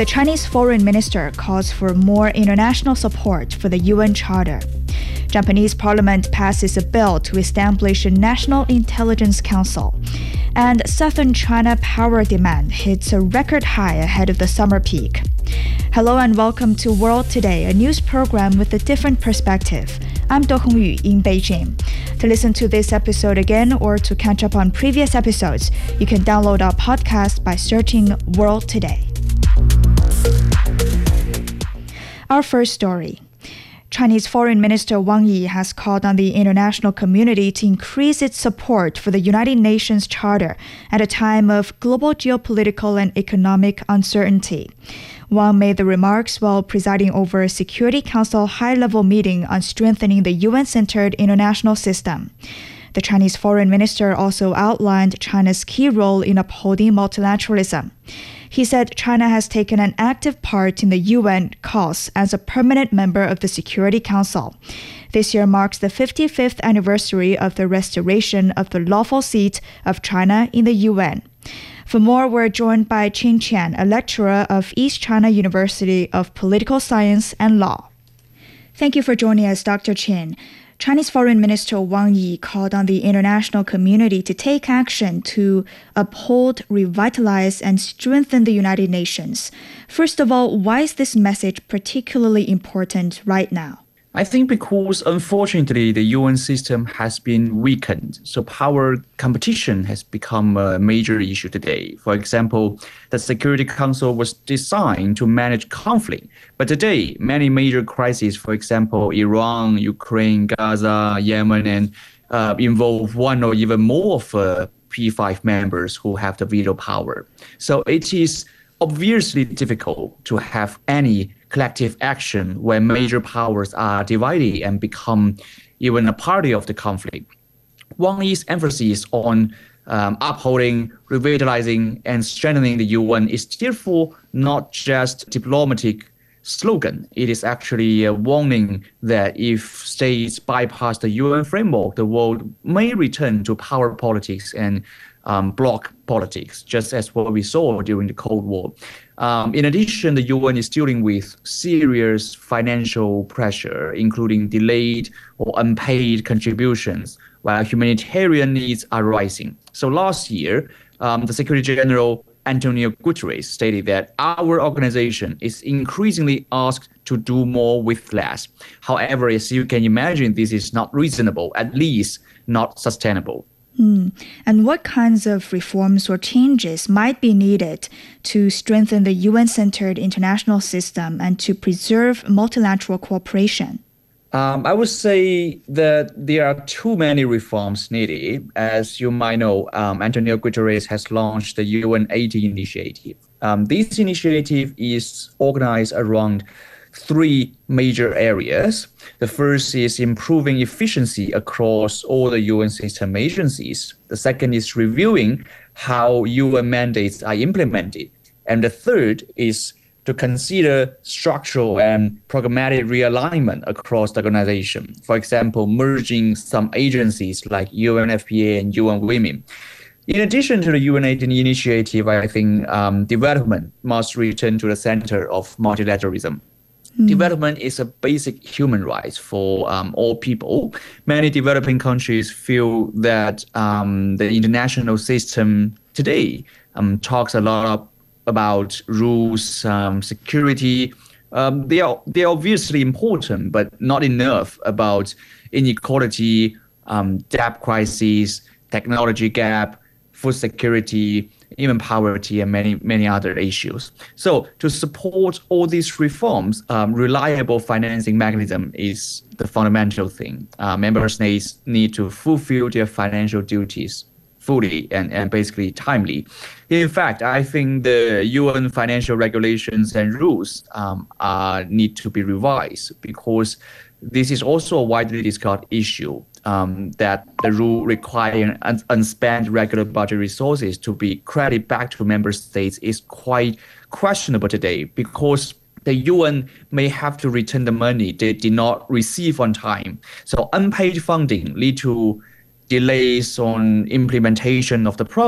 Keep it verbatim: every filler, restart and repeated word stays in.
The Chinese foreign minister calls for more international support for the U N Charter. Japanese parliament passes a bill to establish a National Intelligence Council. And Southern China power demand hits a record high ahead of the summer peak. Hello and welcome to World Today, a news program with a different perspective. I'm Do Hongyu in Beijing. To listen to this episode again or to catch up on previous episodes, you can download our podcast by searching World Today. Our first story. Chinese Foreign Minister Wang Yi has called on the international community to increase its support for the United Nations Charter at a time of global geopolitical and economic uncertainty. Wang made the remarks while presiding over a Security Council high-level meeting on strengthening the U N-centered international system. The Chinese foreign minister also outlined China's key role in upholding multilateralism. He said China has taken an active part in the U N cause as a permanent member of the Security Council. This year marks the fifty-fifth anniversary of the restoration of the lawful seat of China in the U N. For more, we're joined by Qin Qian, a lecturer of East China University of Political Science and Law. Thank you for joining us, Doctor Qin. Chinese Foreign Minister Wang Yi called on the international community to take action to uphold, revitalize, and strengthen the United Nations. First of all, why is this message particularly important right now? I think because, unfortunately, the U N system has been weakened, so power competition has become a major issue today. For example, the Security Council was designed to manage conflict, but today, many major crises, for example, Iran, Ukraine, Gaza, Yemen, and uh, involve one or even more of uh, P five members who have the veto power. So it is obviously difficult to have any collective action when major powers are divided and become even a party of the conflict. Wang Yi's emphasis on um, upholding, revitalizing, and strengthening the U N is therefore not just a diplomatic slogan. It is actually a warning that if states bypass the U N framework, the world may return to power politics and um, bloc politics, just as what we saw during the Cold War. Um, in addition, the U N is dealing with serious financial pressure, including delayed or unpaid contributions, while humanitarian needs are rising. So last year, um, the Secretary General Antonio Guterres stated that our organization is increasingly asked to do more with less. However, as you can imagine, this is not reasonable, at least not sustainable. Mm. And what kinds of reforms or changes might be needed to strengthen the U N-centered international system and to preserve multilateral cooperation? Um, I would say that there are too many reforms needed. As you might know, um, Antonio Guterres has launched the U N eighty initiative. Um, this initiative is organized around three major areas. The first is improving efficiency across all the U N system agencies. The second is reviewing how U N mandates are implemented. And the third is to consider structural and programmatic realignment across the organization. For example, merging some agencies like U N F P A and U N Women. In addition to the U N eighteen initiative, I think um, development must return to the center of multilateralism. Mm. Development is a basic human right for um, all people. Many developing countries feel that um, the international system today um, talks a lot of, about rules, um, security. Um, they are they are obviously important, but not enough about inequality, um, debt crisis, technology gap, food security, even poverty, and many, many other issues. So to support all these reforms, um, reliable financing mechanism is the fundamental thing. Uh, member states need to fulfill their financial duties fully and, and basically timely. In fact, I think the U N financial regulations and rules um, are, need to be revised because this is also a widely discussed issue. Um, that the rule requiring un- unspent regular budget resources to be credited back to member states is quite questionable today because the U N may have to return the money they did not receive on time. So unpaid funding lead to delays on implementation of the program.